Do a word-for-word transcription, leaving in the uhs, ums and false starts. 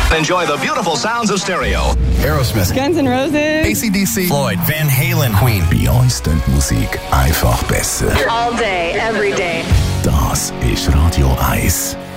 Enjoy the beautiful sounds of stereo. Aerosmith, Guns N' Roses, A C D C, Floyd, Van Halen, Queen. Bei uns klingt Musik einfach besser. all day, every day. Das ist Radio eins.